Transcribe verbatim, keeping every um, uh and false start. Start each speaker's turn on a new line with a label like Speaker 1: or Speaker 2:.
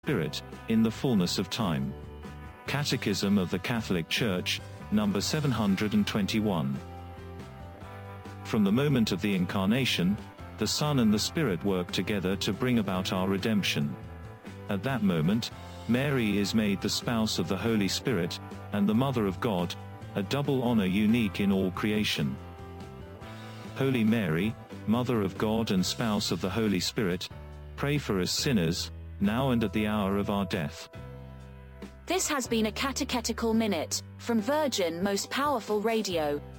Speaker 1: Spirit, in the fullness of time. Catechism of the Catholic Church, number seven hundred twenty-one. From the moment of the Incarnation, the Son and the Spirit work together to bring about our redemption. At that moment, Mary is made the spouse of the Holy Spirit, and the Mother of God, a double honor unique in all creation. Holy Mary, Mother of God and spouse of the Holy Spirit, pray for us sinners, now and at the hour of our death.
Speaker 2: This has been a Catechetical Minute from Virgin Most Powerful Radio.